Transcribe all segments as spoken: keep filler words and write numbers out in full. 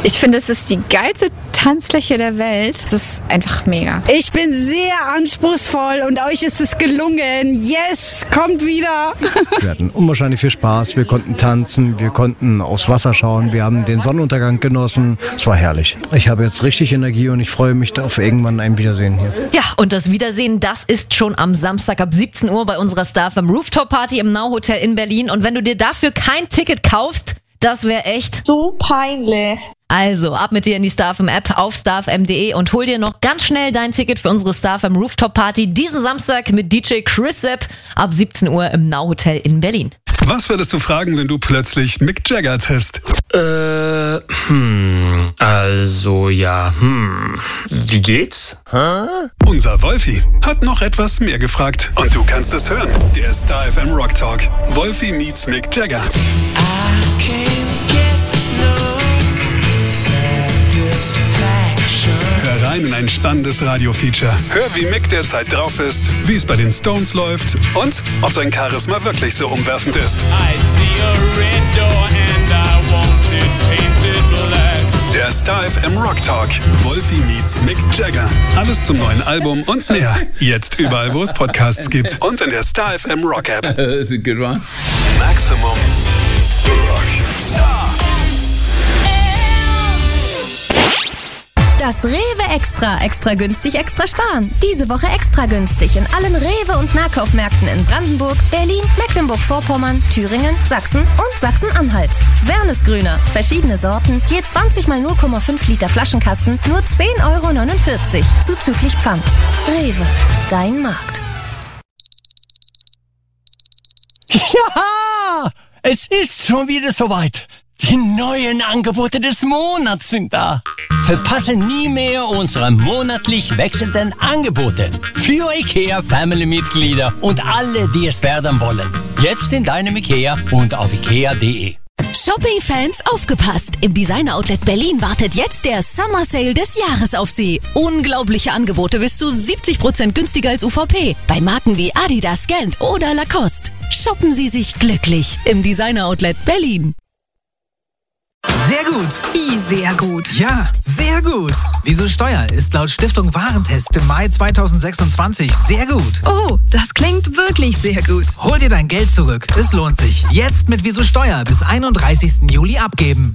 Ich finde, es ist die geilste Tanzfläche der Welt. Das ist einfach mega. Ich bin sehr anspruchsvoll und euch ist es gelungen. Yes, kommt wieder. Wir hatten unwahrscheinlich viel Spaß. Wir konnten tanzen, wir konnten aufs Wasser schauen, wir haben den Sonnenuntergang genossen. Es war herrlich. Ich habe jetzt richtig Energie und ich freue mich auf irgendwann ein Wiedersehen hier. Ja, und das Wiedersehen, das ist schon am Samstag ab siebzehn Uhr bei unserer Star F M Rooftop Party im Now Hotel in Berlin. Und wenn du dir dafür kein Ticket kaufst, das wäre echt so peinlich. Also, ab mit dir in die Star F M App auf starfm punkt de und hol dir noch ganz schnell dein Ticket für unsere Star F M Rooftop Party diesen Samstag mit D J Chris Sepp ab siebzehn Uhr im Now Hotel in Berlin. Was würdest du fragen, wenn du plötzlich Mick Jagger triffst? Äh, hm, also ja, hm, wie geht's? Hä? Unser Wolfi hat noch etwas mehr gefragt und du kannst es hören. Der Star F M Rock Talk. Wolfi meets Mick Jagger. Hör rein in ein spannendes Radio-Feature. Hör, wie Mick derzeit drauf ist, wie es bei den Stones läuft und ob sein Charisma wirklich so umwerfend ist. Der Star F M Rock Talk. Wolfi meets Mick Jagger. Alles zum neuen Album und mehr. Jetzt überall, wo es Podcasts gibt. Und in der Star F M Rock App. That's a good one. Maximum Rock Star. Das Rewe Extra. Extra günstig, extra sparen. Diese Woche extra günstig in allen Rewe- und Nahkaufmärkten in Brandenburg, Berlin, Mecklenburg-Vorpommern, Thüringen, Sachsen und Sachsen-Anhalt. Wernesgrüner. Verschiedene Sorten. Je zwanzig mal null Komma fünf Liter Flaschenkasten. Nur zehn Euro neunundvierzig. Zuzüglich Pfand. Rewe. Dein Markt. Ja! Es ist schon wieder soweit. Die neuen Angebote des Monats sind da. Verpasse nie mehr unsere monatlich wechselnden Angebote für IKEA Family-Mitglieder und alle, die es werden wollen. Jetzt in deinem IKEA und auf ikea punkt de. Shopping-Fans, aufgepasst! Im Designer-Outlet Berlin wartet jetzt der Summer Sale des Jahres auf Sie. Unglaubliche Angebote bis zu siebzig Prozent günstiger als U V P. Bei Marken wie Adidas, Gant oder Lacoste. Shoppen Sie sich glücklich im Designer-Outlet Berlin. Sehr gut. Wie sehr gut? Ja, sehr gut. Wieso Steuer ist laut Stiftung Warentest im Mai zweitausendsechsundzwanzig sehr gut. Oh, das klingt wirklich sehr gut. Hol dir dein Geld zurück. Es lohnt sich. Jetzt mit Wieso Steuer bis einunddreißigsten Juli abgeben.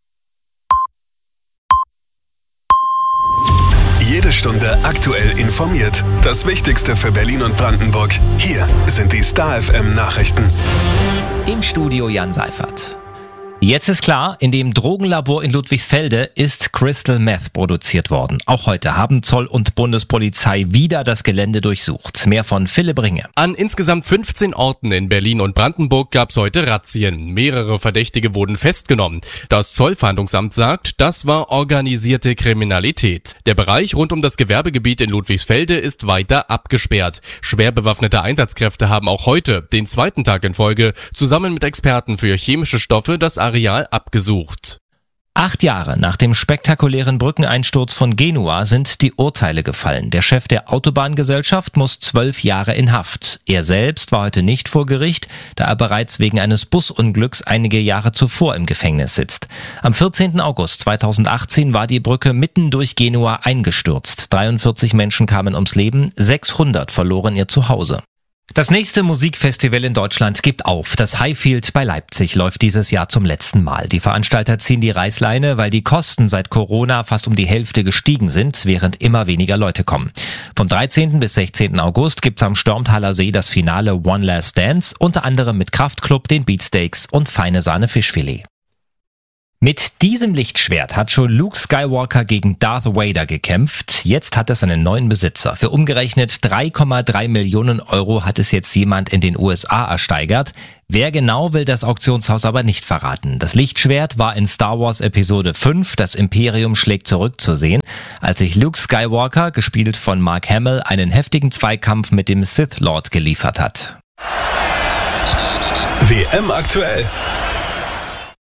Jede Stunde aktuell informiert. Das Wichtigste für Berlin und Brandenburg. Hier sind die Star F M Nachrichten. Im Studio Jan Seifert. Jetzt ist klar, in dem Drogenlabor in Ludwigsfelde ist Crystal Meth produziert worden. Auch heute haben Zoll und Bundespolizei wieder das Gelände durchsucht. Mehr von Philipp Ringe. An insgesamt fünfzehn Orten in Berlin und Brandenburg gab es heute Razzien. Mehrere Verdächtige wurden festgenommen. Das Zollfahndungsamt sagt, das war organisierte Kriminalität. Der Bereich rund um das Gewerbegebiet in Ludwigsfelde ist weiter abgesperrt. Schwer bewaffnete Einsatzkräfte haben auch heute, den zweiten Tag in Folge, zusammen mit Experten für chemische Stoffe das Areal abgesucht. Acht Jahre nach dem spektakulären Brückeneinsturz von Genua sind die Urteile gefallen. Der Chef der Autobahngesellschaft muss zwölf Jahre in Haft. Er selbst war heute nicht vor Gericht, da er bereits wegen eines Busunglücks einige Jahre zuvor im Gefängnis sitzt. Am vierzehnten August zweitausendachtzehn war die Brücke mitten durch Genua eingestürzt. dreiundvierzig Menschen kamen ums Leben, sechshundert verloren ihr Zuhause. Das nächste Musikfestival in Deutschland gibt auf. Das Highfield bei Leipzig läuft dieses Jahr zum letzten Mal. Die Veranstalter ziehen die Reißleine, weil die Kosten seit Corona fast um die Hälfte gestiegen sind, während immer weniger Leute kommen. Vom dreizehnten bis sechzehnten August gibt's am Stormthaler See das Finale One Last Dance, unter anderem mit Kraftklub, den Beatsteaks und Feine Sahne Fischfilet. Mit diesem Lichtschwert hat schon Luke Skywalker gegen Darth Vader gekämpft. Jetzt hat es einen neuen Besitzer. Für umgerechnet drei Komma drei Millionen Euro hat es jetzt jemand in den U S A ersteigert. Wer genau, will das Auktionshaus aber nicht verraten. Das Lichtschwert war in Star Wars Episode fünf, das Imperium schlägt zurück, zu sehen, als sich Luke Skywalker, gespielt von Mark Hamill, einen heftigen Zweikampf mit dem Sith Lord geliefert hat. W M aktuell.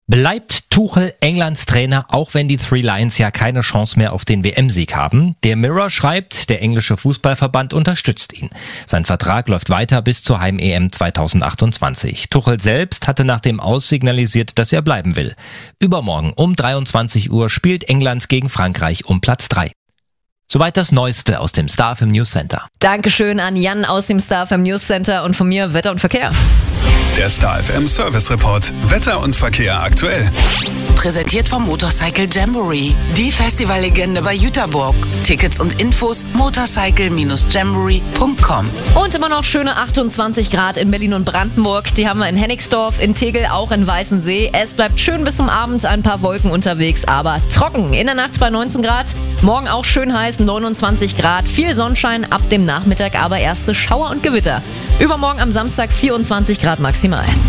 Bleibt Tuchel Englands Trainer, auch wenn die Three Lions ja keine Chance mehr auf den W M-Sieg haben? Der Mirror schreibt, der englische Fußballverband unterstützt ihn. Sein Vertrag läuft weiter bis zur Heim-E M zweitausendachtundzwanzig. Tuchel selbst hatte nach dem Aus signalisiert, dass er bleiben will. Übermorgen um dreiundzwanzig Uhr spielt England gegen Frankreich um Platz drei. Soweit das Neueste aus dem Star F M News Center. Dankeschön an Jan aus dem Star F M News Center und von mir Wetter und Verkehr. Der Star F M Service Report. Wetter und Verkehr aktuell. Präsentiert vom Motorcycle Jamboree. Die Festivallegende bei Jüterburg. Tickets und Infos motorcycle Bindestrich jamboree Punkt com. Und immer noch schöne achtundzwanzig Grad in Berlin und Brandenburg. Die haben wir in Hennigsdorf, in Tegel, auch in Weißensee. Es bleibt schön bis zum Abend, ein paar Wolken unterwegs, aber trocken. In der Nacht bei neunzehn Grad. Morgen auch schön heiß, neunundzwanzig Grad. Viel Sonnenschein, ab dem Nachmittag aber erste Schauer und Gewitter. Übermorgen am Samstag vierundzwanzig Grad maximal.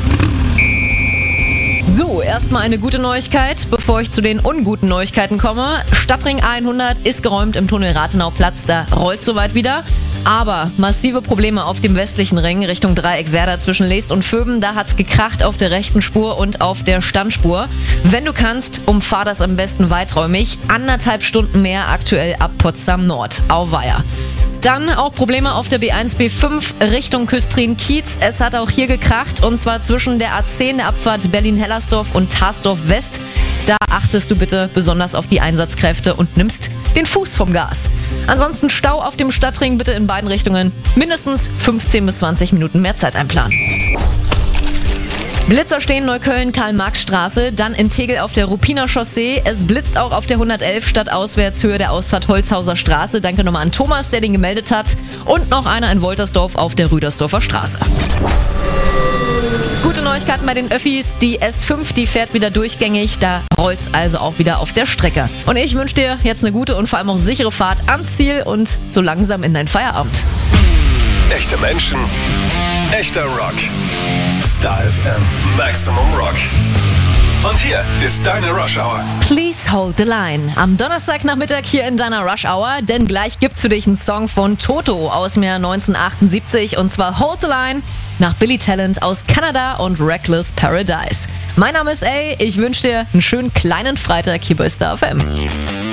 So, erstmal eine gute Neuigkeit, bevor ich zu den unguten Neuigkeiten komme. Stadtring hundert ist geräumt im Tunnel Rathenauplatz, da rollt soweit wieder. Aber massive Probleme auf dem westlichen Ring Richtung Dreieck Werder zwischen Leest und Vöben. Da hat's gekracht auf der rechten Spur und auf der Standspur. Wenn du kannst, umfahr das am besten weiträumig. Anderthalb Stunden mehr aktuell ab Potsdam Nord. Auweia. Dann auch Probleme auf der B eins B fünf Richtung Küstrin-Kiez. Es hat auch hier gekracht und zwar zwischen der A zehn, der Abfahrt Berlin-Hellersdorf und Tarsdorf West. Da achtest du bitte besonders auf die Einsatzkräfte und nimmst den Fuß vom Gas. Ansonsten Stau auf dem Stadtring bitte in beiden Richtungen. Mindestens fünfzehn bis zwanzig Minuten mehr Zeit einplanen. Blitzer stehen Neukölln, Karl-Marx-Straße, dann in Tegel auf der Ruppiner Chaussee. Es blitzt auch auf der hundertelf stadtauswärts Höhe der Ausfahrt Holzhauser Straße. Danke nochmal an Thomas, der den gemeldet hat. Und noch einer in Woltersdorf auf der Rüdersdorfer Straße. Gute Neuigkeiten bei den Öffis. Die S fünf, die fährt wieder durchgängig. Da rollt's also auch wieder auf der Strecke. Und ich wünsche dir jetzt eine gute und vor allem auch sichere Fahrt ans Ziel und so langsam in dein Feierabend. Echte Menschen, echter Rock. Star F M Maximum Rock. Und hier ist deine Rush Hour. Please hold the line. Am Donnerstagnachmittag hier in deiner Rush Hour, denn gleich gibt's für dich einen Song von Toto aus dem Jahr neunzehnhundertachtundsiebzig und zwar Hold the Line nach Billy Talent aus Kanada und Reckless Paradise. Mein Name ist A. Ich wünsche dir einen schönen kleinen Freitag hier bei Star F M.